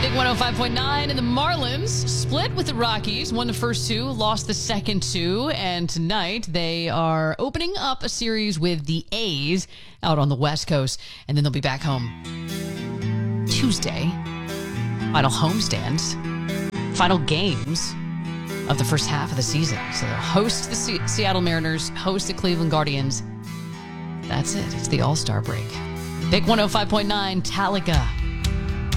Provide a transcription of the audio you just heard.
Big 105.9, and the Marlins split with the Rockies, won the first two, lost the second two, and tonight they are opening up a series with the A's out on the West Coast, and then they'll be back home Tuesday. Final homestands, final games of the first half of the season. So they'll host the Seattle Mariners, host the Cleveland Guardians. That's it. It's the All-Star break. Big 105.9, Talica.